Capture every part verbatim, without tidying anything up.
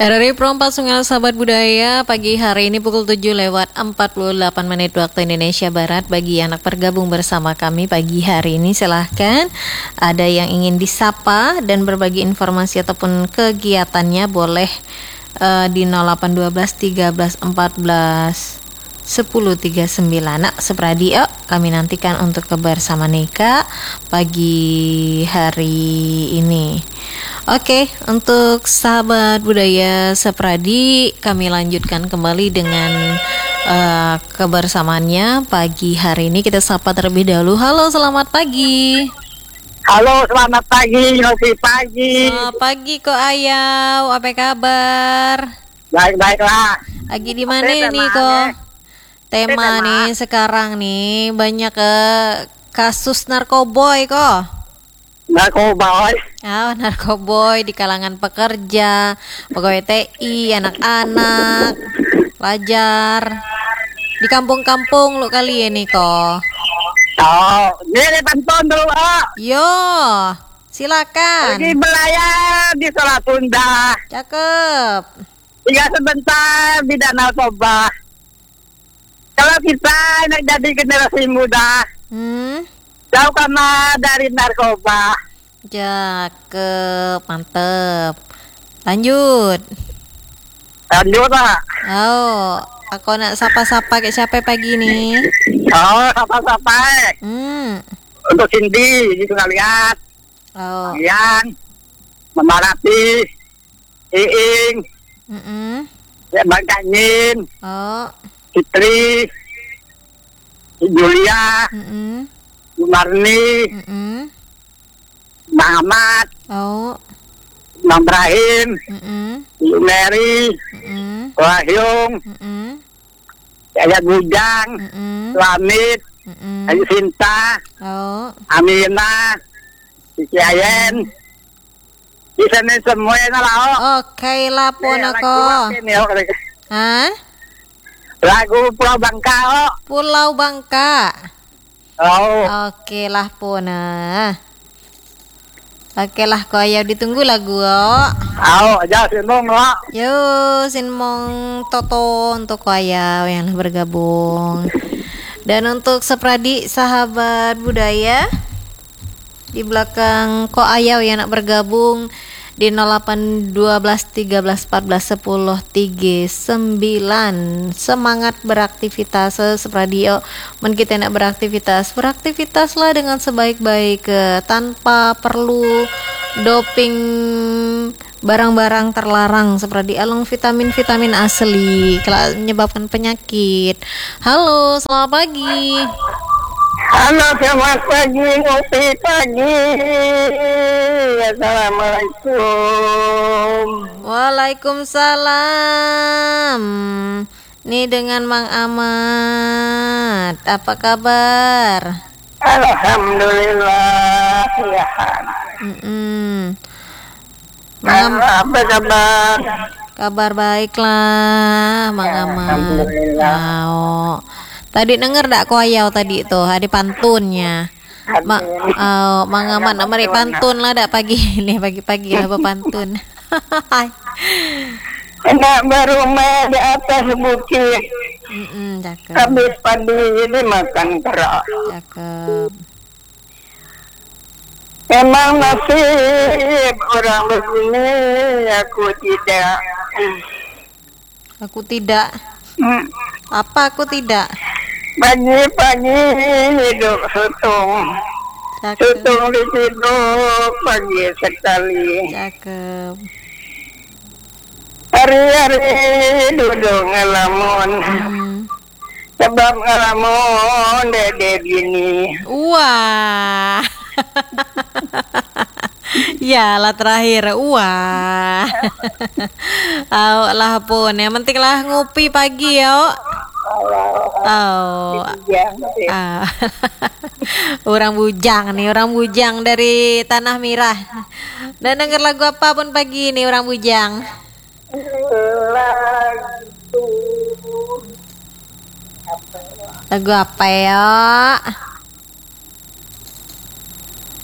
R R I Pro empat Sungai Sahabat Budaya, pagi hari ini pukul tujuh lewat empat puluh delapan menit waktu Indonesia Barat. Bagi anak bergabung bersama kami pagi hari ini, silahkan. Ada yang ingin disapa dan berbagi informasi ataupun kegiatannya, boleh uh, di nol delapan satu dua tiga empat sepuluh tiga puluh sembilan. Nak Sepradio, kami nantikan untuk kebersamaan Eka pagi hari ini. Oke, untuk sahabat budaya Sepradi, kami lanjutkan kembali dengan uh, kebersamaannya pagi hari ini. Kita sapa terlebih dahulu. Halo, selamat pagi. Halo, selamat pagi, Yosi pagi. Selamat pagi kok Ayau, apa kabar? Baik-baiklah. Lagi di mana nih kok? Tema, tema nih sekarang nih banyak ke kasus narkoboy kok. Narkoboy. Oh, narkoboy di kalangan pekerja, pegawai T I, anak-anak, pelajar. Di kampung-kampung lu kali ini kok. Oh, ini pantun dulu. Oh. Yo, silakan. Pergi belayar di Selat Sunda. Cakep. Tinggal sebentar di Danau Toba. Kalau kita nak jadi generasi muda, Hmm. jauh kama dari narkoba. Cakep, mantep. Lanjut. Lanjut lah. Oh, aku nak sapa-sapa ke siapa pagi nih? Oh, apa-apa. Hmm. Untuk Cindy, gitu nggak lihat. Oh. Yang Memarati, Iing, Mm-mm. ya Bang Kanyin, Oh. Fitri, Julia, Mm-mm. Bu Marni, Mm-mm. Bang Ahmad, Oh. Bang Ibrahim, Mm-mm. Bu Mary, Mm-mm. Wahyung, Mm-mm. Yayat Bujang, Mm-mm. Suamit, Mm-mm. Ayu Sinta, Oh. Amina, Cici Ayen, di sana semuanya lah. Oh. Oke lah pun Nih, aku. lagu ini, oh. Hah? Lagu Pulau Bangka. Oh. Pulau Bangka. Oh. Oke lah pun. ah. Oke lah kok ya ditunggu lagu. Oh. Oh, aja sini lo. Yo, sin mong toto untuk Ayau yang bergabung. Dan untuk Sepradi sahabat budaya di belakang Ko Ayau yang nak bergabung di nol delapan satu dua tiga empat sepuluh tiga sembilan. Semangat beraktivitas Sepradio. Men kita nak beraktivitas, beraktivitaslah dengan sebaik-baik, eh, tanpa perlu doping barang-barang terlarang seperti alung vitamin-vitamin asli kalau menyebabkan penyakit. Halo, selamat pagi. Halo, selamat pagi, ngopi pagi. Assalamualaikum. Waalaikumsalam. Nih dengan Mang Ahmad. Apa kabar? Alhamdulillah, ya. Mm-mm. Mang Am- Apa kabar? kabar baiklah, Mang Ahmad. Alhamdulillah. Oh. Tadi denger dak ko Ayau tadi tuh ada pantunnya. Ma, oh, Mang Ahmad nak mari pantun lah dak pagi ini, pagi-pagi lah pantun. Enak berumah di atas bukit. Mm-mm, cakep. Habis padi ini makan kerak. Cakep. Memang nasib orang begini, aku tidak. Aku tidak. Hmm. Apa aku tidak? Pagi-pagi hidup sutung. Cakep. Sutung hidup pagi sekali. Cakep. Hari-hari duduk ngelamun. Hmm. Sebab ngelamun dede bini. Wah. Ya lah terakhir. Wah. Oh, lah pun yang penting lah ngopi pagi yo. Oh. Ah. Orang bujang nih, orang bujang dari Tanah Merah. Dan denger lagu apa pun pagi ini orang bujang. Lagu Lagu apa ya?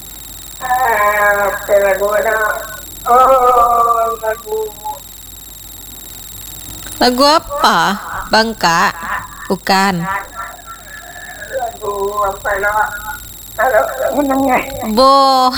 apa lagu ada? Oh, lagu Lagu apa? Bangka? Bukan. Lagu apa lah? Kalau menengah. Bo.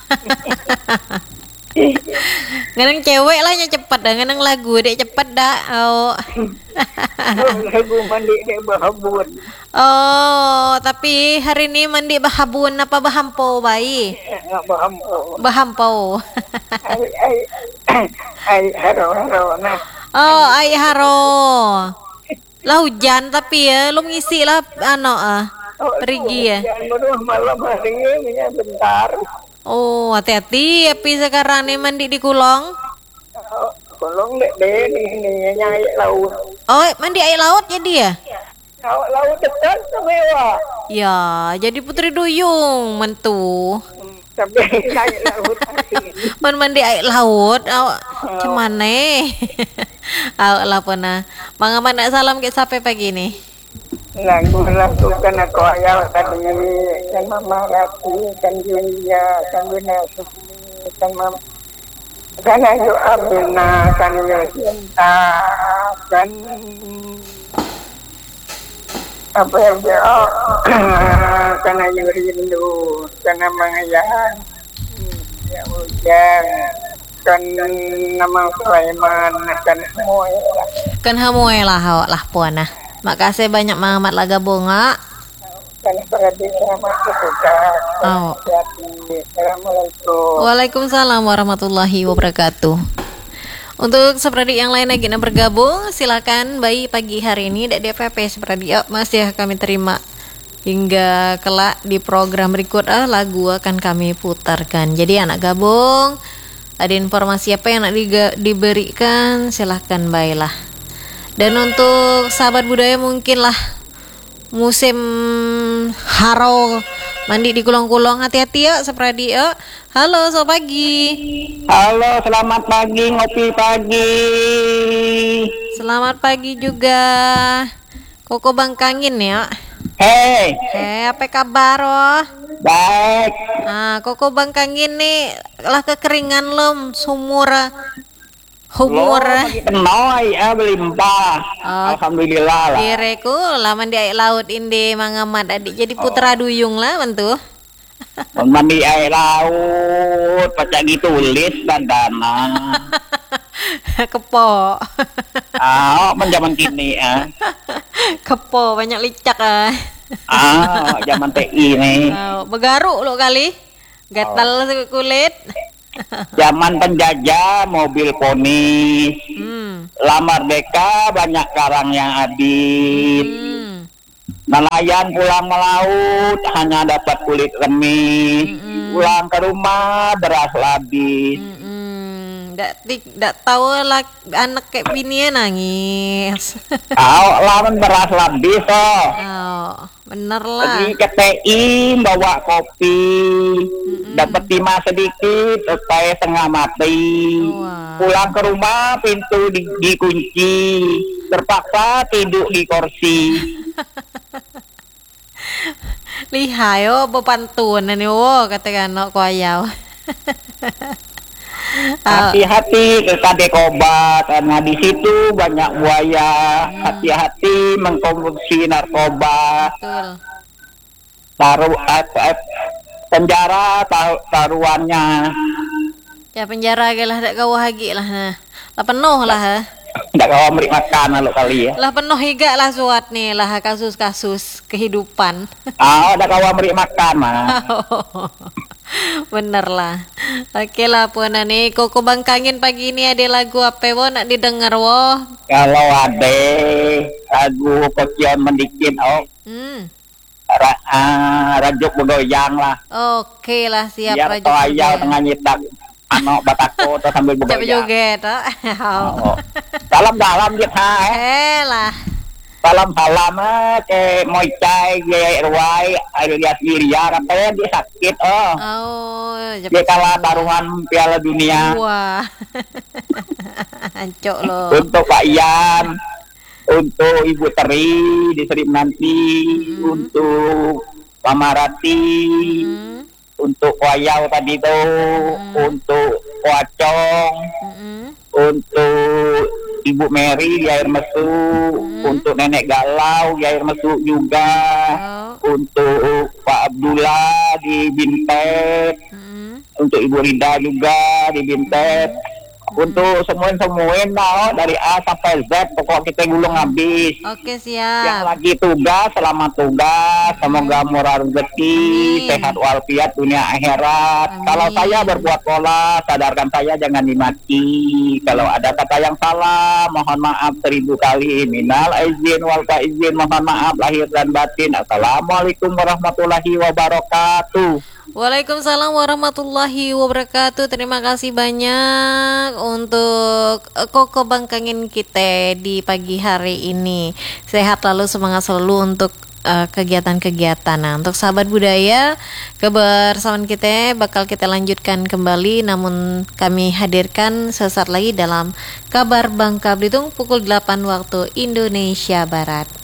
Ngeneng cewek lah nya cepet dah, ngeneng lagu dek cepet dah. Oh. Lagu mandi dia berhabun. Oh, tapi hari ini mandi bahabun apa bahampo bayi? Enggak paham. Bahampo. Ai ai ai haro haro nah. Oh, ai haro. Lah hujan tapi ya, lu ngisi lah ano ah. Pergi ya. Jangan malam hari ini bentar. Oh, hati-hati api sekarang nih mandi di kulong. Kulong dek deh nih nyai laut. Oh, mandi air laut jadi ya? Laut laut dekat semua. Ya, jadi putri duyung mentu. Sampai nyai laut asin. Man mandi air laut, awak cemane. Awak lah pernah. Mang Aman nak salam ke sampai pagi nih. Lagu lagu kan aku ayah katanya kan mama rati kan Julia kan Bina Sukmi kan mam kan ayo Abina kan Yosinta kan apa yang dia oh, kan ayo Rindu kan nama ayah ya hujan kan nama Sulaiman kan semua Kan hamoy lah awak lah puana. Makasih banyak Mamat lah gabung ah. kan berarti sama suka. Oh. Assalamualaikum. Waalaikumsalam warahmatullahi wabarakatuh. Untuk seperti yang lain lagi yang bergabung, silakan bayi pagi hari ini D D P P seperti oh, masih kami terima hingga kelak di program berikut ah, lagu akan kami putarkan. Jadi anak gabung, ada informasi apa yang nak diga- diberikan silahkan baiklah. Dan untuk sahabat budaya mungkinlah musim haro mandi di kulong-kulong hati-hati ya seperti ya. Halo selamat pagi. Halo, selamat pagi, ngopi pagi. Selamat pagi juga. Koko Bangkangin ya. Hei, Eh apa kabar oh? baik. Ah, Koko Bangkangin nih lah kekeringan lom sumur humur. Kenoi ya belimpah. Oh. Alhamdulillah lah. Kireku laman di air laut inde mangamat adik jadi putra duyung lah bentu. Mandi air laut, pacak ditulis dan dana. Kepo. Ah, oh, zaman kini ya. Kepo banyak licak ah. Ah, zaman T I nih. Oh, begaruk lo kali. Gatal kulit. Zaman penjajah mobil ponis. Hmm. Lamar Merdeka banyak karang yang habis. Hmm. Nelayan pulang melaut hanya dapat kulit remis. Mm-mm. Pulang ke rumah beras habis. Hmm. Dak tik dak tahu lah anak kayak bini nangis. Aw, lawan beras habis oh. Oh, bener lah. Pergi ke T I bawa kopi. Dapat timah sedikit supaya setengah mati. Wah. Pulang ke rumah pintu di, dikunci. Terpaksa tidur di kursi. Lihayo bepantun ini wo katakan no kuayau. Hati-hati ke Kadekoba karena di situ banyak buaya. Hati-hati mengkonsumsi narkoba. Betul. Taruh eh, eh, penjara tar, taruhannya. Ya penjara ge lah dak kau hagi lah nah. Lah penuh lah ha. Nggak kau beri makan lo kali ya. Lah penuh higa lah suat nih lah kasus-kasus kehidupan. Ah, udah kau beri makan mah. Bener lah. Oke lah puana nih Koko Bangkangin pagi ini ada lagu apa wo nak didengar wo? Kalau ada lagu kecian mendikit oh. Hmm. Ra, ah, rajuk bergoyang lah. Oke lah siap Biar Rajuk kau ayau juga. tengah nyetak ano batako atau sambil Siap bergoyang. joget oh. Oh. Salam dalam gitu ha. Eh. Eh lah. Salam salam eh ke Moicai ge ruai ada dia Syria katanya dia sakit oh. Oh, Dia kalah taruhan Piala Dunia. Wah. Ancok lo. Untuk Pak Ian, untuk Ibu Teri di Serip nanti, Mm-hmm. untuk Pamarati, Hmm. untuk Wayau tadi tuh, Mm-hmm. untuk Wacong, Mm-mm. untuk Ibu Mary di air mesuk, Hmm. untuk Nenek Galau di air mesuk juga, Oh. untuk Pak Abdullah di Bintet, Hmm. untuk Ibu Rida juga di Bintet. Untuk semuanya-semuanya nah, dari A sampai Z pokok kita gulung habis. Oke, Yang siap. lagi tugas selamat tugas, semoga murah rezeki, Amin. sehat walafiat dunia akhirat. Amin. Kalau saya berbuat pola, sadarkan saya jangan dimaki. Kalau ada kata yang salah, mohon maaf seribu kali. Minal aizin wal faizin, mohon maaf lahir dan batin. Assalamualaikum warahmatullahi wabarakatuh. Waalaikumsalam warahmatullahi wabarakatuh. Terima kasih banyak untuk eh, Koko Bangkangin kita di pagi hari ini. Sehat lalu, semangat selalu untuk eh, kegiatan-kegiatan. Nah, untuk sahabat budaya, kebersamaan kita bakal kita lanjutkan kembali, namun kami hadirkan sesaat lagi dalam Kabar Bangka Belitung pukul delapan waktu Indonesia Barat.